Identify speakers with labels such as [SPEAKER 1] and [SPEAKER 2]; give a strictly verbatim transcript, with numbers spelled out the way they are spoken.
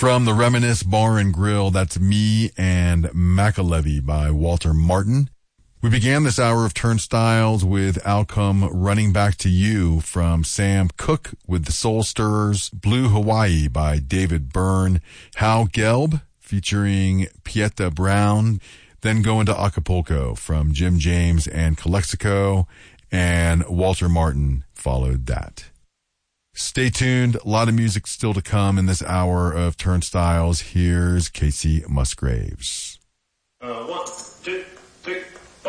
[SPEAKER 1] From the Reminisce Bar and Grill, that's Me and McAlevey by Walter Martin. We began this hour of Turnstiles with Outcome Running Back to You from Sam Cooke with the Soul Stirrers, Blue Hawaii by David Byrne, Hal Gelb featuring Pieta Brown, then Go Into Acapulco from Jim James and Calexico, and Walter Martin followed that. Stay tuned. A lot of music still to come in this hour of Turnstiles. Here's Casey Musgraves.
[SPEAKER 2] Uh, one.